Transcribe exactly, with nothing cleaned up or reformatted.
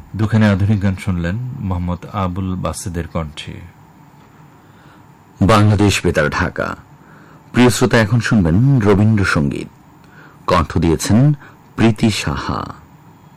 দুখানে আধুনিক গান শুনলেন মোহাম্মদ আবুল বাসেদের কণ্ঠে। বাংলাদেশ বেতার ঢাকা। প্রিয় শ্রোতা, এখন শুনবেন রবীন্দ্রসঙ্গীত। কণ্ঠ দিয়েছেন প্রীতি সাহা।